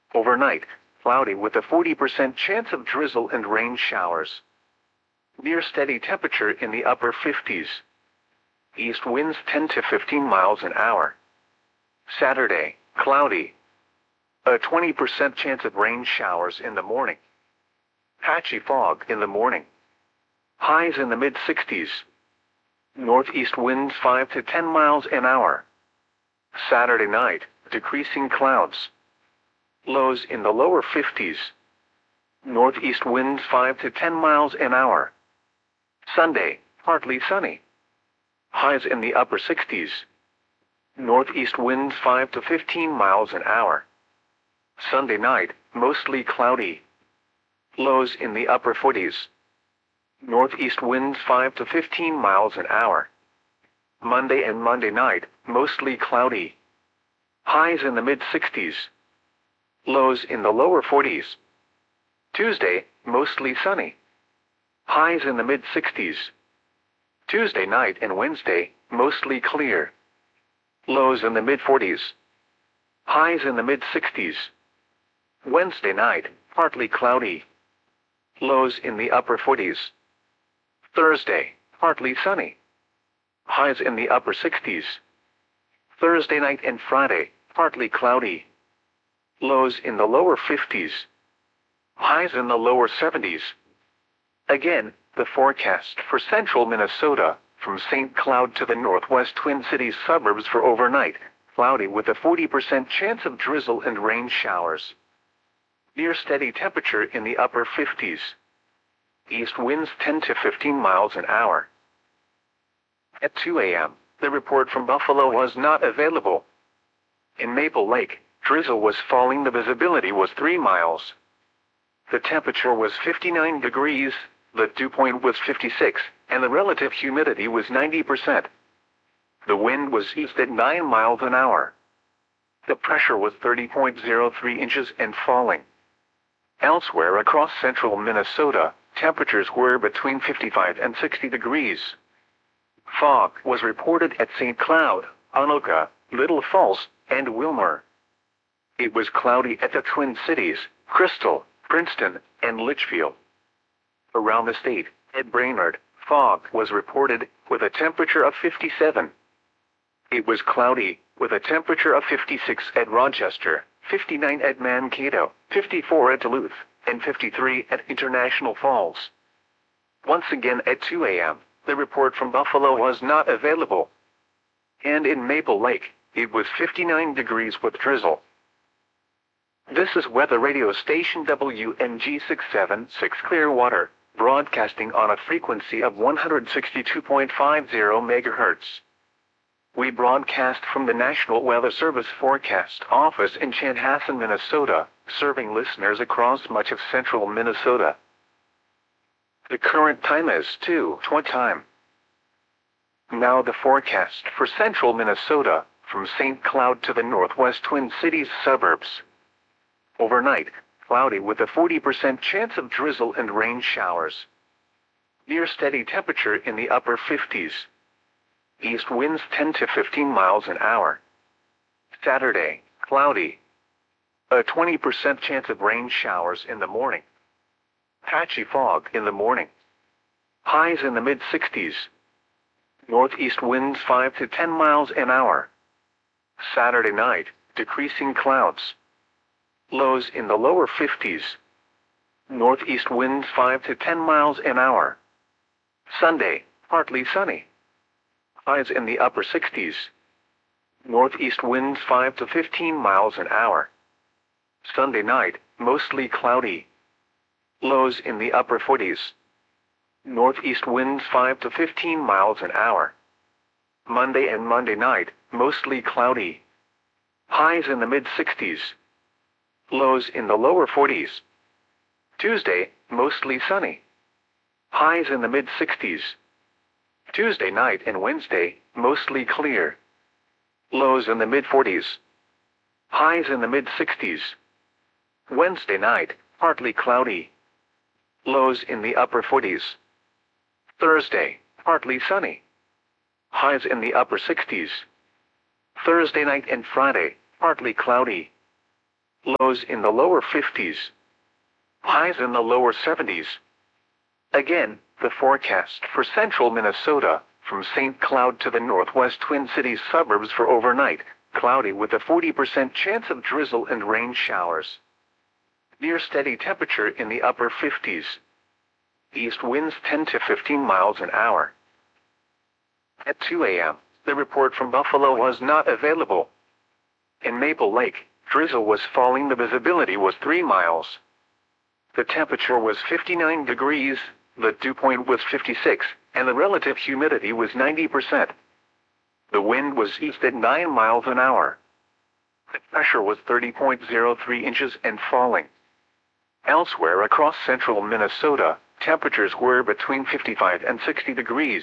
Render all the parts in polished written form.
Overnight, cloudy with a 40% chance of drizzle and rain showers. Near steady temperature in the upper 50s. East winds 10 to 15 miles an hour. Saturday, cloudy. A 20% chance of rain showers in the morning. Patchy fog in the morning. Highs in the mid-60s. Northeast winds 5 to 10 miles an hour. Saturday night, decreasing clouds. Lows in the lower 50s. Northeast winds 5 to 10 miles an hour. Sunday, partly sunny. Highs in the upper 60s. Northeast winds 5 to 15 miles an hour. Sunday night, mostly cloudy. Lows in the upper 40s. Northeast winds 5 to 15 miles an hour. Monday and Monday night, mostly cloudy. Highs in the mid-60s. Lows in the lower 40s. Tuesday, mostly sunny. Highs in the mid-60s. Tuesday night and Wednesday, mostly clear. Lows in the mid-40s. Highs in the mid-60s. Wednesday night, partly cloudy. Lows in the upper 40s. Thursday, partly sunny. Highs in the upper 60s. Thursday night and Friday, partly cloudy. Lows in the lower 50s. Highs in the lower 70s. Again, the forecast for central Minnesota, from St. Cloud to the northwest Twin Cities suburbs for overnight, cloudy with a 40% chance of drizzle and rain showers. Near steady temperature in the upper 50s. East winds 10 to 15 miles an hour. At 2 a.m., the report from Buffalo was not available. In Maple Lake, drizzle was falling. The visibility was 3 miles. The temperature was 59 degrees, the dew point was 56, and the relative humidity was 90%. The wind was east at 9 miles an hour. The pressure was 30.03 inches and falling. Elsewhere across central Minnesota, temperatures were between 55 and 60 degrees. Fog was reported at St. Cloud, Anoka, Little Falls, and Wilmer. It was cloudy at the Twin Cities, Crystal, Princeton, and Litchfield. Around the state, at Brainerd, fog was reported, with a temperature of 57. It was cloudy, with a temperature of 56 at Rochester, 59 at Mankato, 54 at Duluth, and 53 at International Falls. Once again at 2 a.m., the report from Buffalo was not available. And in Maple Lake, it was 59 degrees with drizzle. This is weather radio station WMG 676 Clearwater, broadcasting on a frequency of 162.50 MHz. We broadcast from the National Weather Service Forecast Office in Chanhassen, Minnesota, serving listeners across much of central Minnesota. The current time is 2:20 time. Now the forecast for central Minnesota, from St. Cloud to the northwest Twin Cities suburbs. Overnight, cloudy with a 40% chance of drizzle and rain showers. Near steady temperature in the upper 50s. East winds 10 to 15 miles an hour. Saturday, cloudy. A 20% chance of rain showers in the morning. Patchy fog in the morning. Highs in the mid-60s. Northeast winds 5 to 10 miles an hour. Saturday night, decreasing clouds. Lows in the lower 50s. Northeast winds 5 to 10 miles an hour. Sunday, partly sunny. Highs in the upper 60s. Northeast winds 5 to 15 miles an hour. Sunday night, mostly cloudy. Lows in the upper 40s. Northeast winds 5 to 15 miles an hour. Monday and Monday night, mostly cloudy. Highs in the mid-60s. Lows in the lower 40s. Tuesday, mostly sunny. Highs in the mid-60s. Tuesday night and Wednesday, mostly clear. Lows in the mid-40s. Highs in the mid-60s. Wednesday night, partly cloudy. Lows in the upper 40s. Thursday, partly sunny. Highs in the upper 60s. Thursday night and Friday, partly cloudy. Lows in the lower 50s. Highs in the lower 70s. Again, the forecast for central Minnesota, from St. Cloud to the northwest Twin Cities suburbs for overnight, cloudy with a 40% chance of drizzle and rain showers. Near steady temperature in the upper 50s. East winds 10 to 15 miles an hour. At 2 a.m., the report from Buffalo was not available. In Maple Lake, drizzle was falling. The visibility was 3 miles. The temperature was 59 degrees, the dew point was 56, and the relative humidity was 90%. The wind was east at 9 miles an hour. The pressure was 30.03 inches and falling. Elsewhere across central Minnesota, temperatures were between 55 and 60 degrees.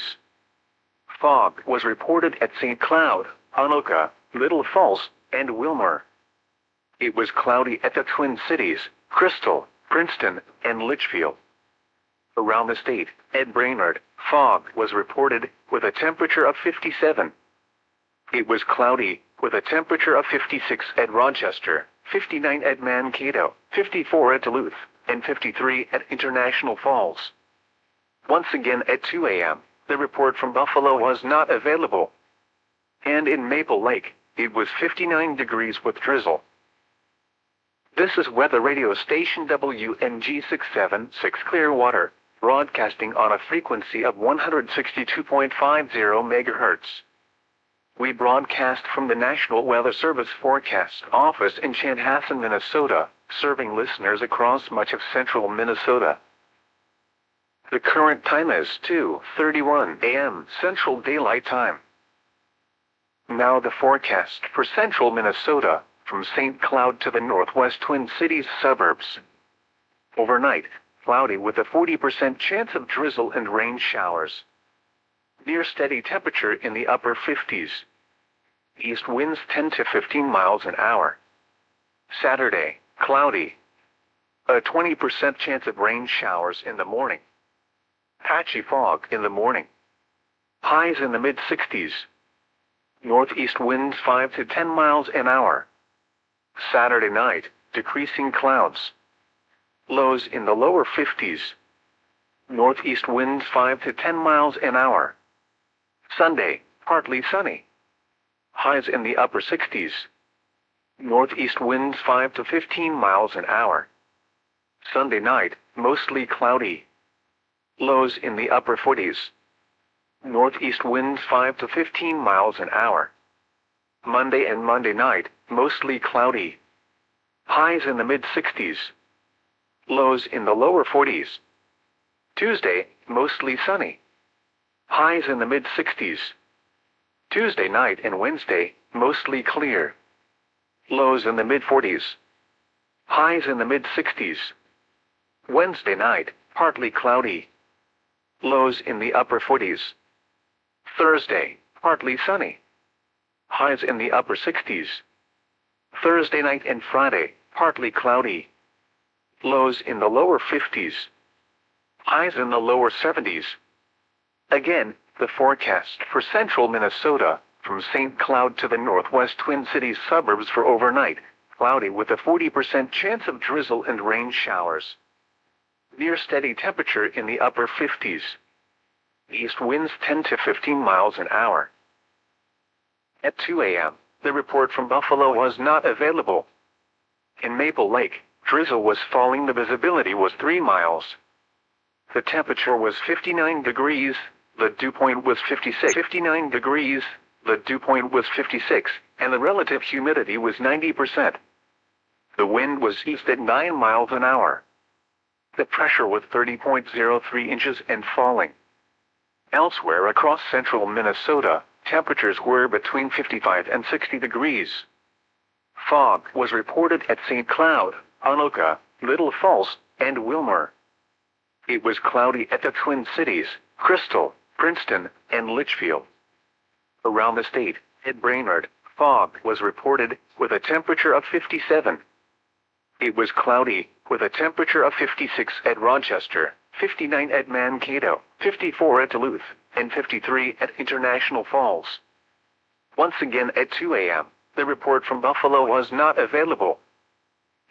Fog was reported at St. Cloud, Anoka, Little Falls, and Wilmer. It was cloudy at the Twin Cities, Crystal, Princeton, and Litchfield. Around the state, at Brainerd, fog was reported, with a temperature of 57. It was cloudy, with a temperature of 56 at Rochester, 59 at Mankato, 54 at Duluth, and 53 at International Falls. Once again at 2 a.m., the report from Buffalo was not available. And in Maple Lake, it was 59 degrees with drizzle. This is weather radio station WNG 676 Clearwater, broadcasting on a frequency of 162.50 MHz. We broadcast from the National Weather Service Forecast Office in Chanhassen, Minnesota, serving listeners across much of central Minnesota. The current time is 2:31 a.m. Central Daylight Time. Now the forecast for central Minnesota, from St. Cloud to the northwest Twin Cities suburbs. Overnight, cloudy with a 40% chance of drizzle and rain showers. Near steady temperature in the upper 50s. East winds 10 to 15 miles an hour. Saturday, cloudy. A 20% chance of rain showers in the morning. Patchy fog in the morning. Highs in the mid-60s. Northeast winds 5 to 10 miles an hour. Saturday night, decreasing clouds. Lows in the lower 50s. Northeast winds 5 to 10 miles an hour. Sunday, partly sunny. Highs in the upper 60s. Northeast winds 5 to 15 miles an hour. Sunday night, mostly cloudy. Lows in the upper 40s. Northeast winds 5 to 15 miles an hour. Monday and Monday night, mostly cloudy. Highs in the mid-60s. Lows in the lower 40s. Tuesday, mostly sunny. Highs in the mid-60s. Tuesday night and Wednesday, mostly clear. Lows in the mid-40s. Highs in the mid-60s. Wednesday night, partly cloudy. Lows in the upper 40s. Thursday, partly sunny. Highs in the upper 60s. Thursday night and Friday, partly cloudy. Lows in the lower 50s. Highs in the lower 70s. Again, the forecast for central Minnesota, from St. Cloud to the northwest Twin Cities suburbs for overnight, cloudy with a 40% chance of drizzle and rain showers. Near steady temperature in the upper 50s. East winds 10 to 15 miles an hour. At 2 a.m., the report from Buffalo was not available. In Maple Lake, drizzle was falling. The visibility was 3 miles. The temperature was 59 degrees, the dew point was 56. 59 degrees, the dew point was 56, and the relative humidity was 90%. The wind was east at 9 miles an hour. The pressure was 30.03 inches and falling. Elsewhere across central Minnesota, temperatures were between 55 and 60 degrees. Fog was reported at St. Cloud, Anoka, Little Falls, and Wilmer. It was cloudy at the Twin Cities, Crystal, Princeton, and Litchfield. Around the state, at Brainerd, fog was reported, with a temperature of 57. It was cloudy, with a temperature of 56 at Rochester, 59 at Mankato, 54 at Duluth, and 53 at International Falls. Once again at 2 a.m., the report from Buffalo was not available.